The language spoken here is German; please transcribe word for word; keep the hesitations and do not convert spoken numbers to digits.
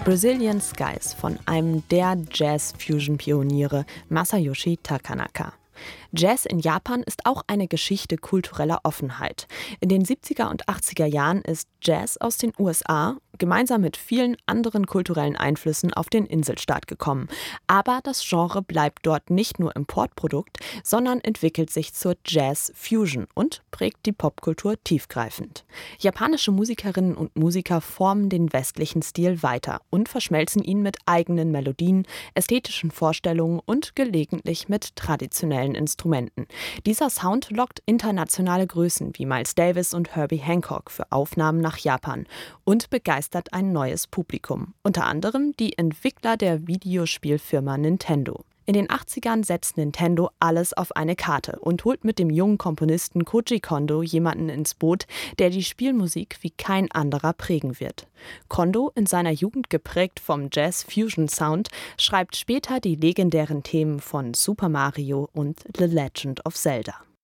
Brazilian Skies von einem der Jazz-Fusion-Pioniere, Masayoshi Takanaka. Jazz in Japan ist auch eine Geschichte kultureller Offenheit. In den siebziger und achtziger Jahren ist Jazz aus den U S A gemeinsam mit vielen anderen kulturellen Einflüssen auf den Inselstaat gekommen. Aber das Genre bleibt dort nicht nur Importprodukt, sondern entwickelt sich zur Jazz-Fusion und prägt die Popkultur tiefgreifend. Japanische Musikerinnen und Musiker formen den westlichen Stil weiter und verschmelzen ihn mit eigenen Melodien, ästhetischen Vorstellungen und gelegentlich mit traditionellen Instrumenten. Dieser Sound lockt internationale Größen wie Miles Davis und Herbie Hancock für Aufnahmen nach Japan und begeistert ein neues Publikum, unter anderem die Entwickler der Videospielfirma Nintendo. In den achtzigern setzt Nintendo alles auf eine Karte und holt mit dem jungen Komponisten Koji Kondo jemanden ins Boot, der die Spielmusik wie kein anderer prägen wird. Kondo, in seiner Jugend geprägt vom Jazz-Fusion-Sound, schreibt später die legendären Themen von Super Mario und The Legend of Zelda.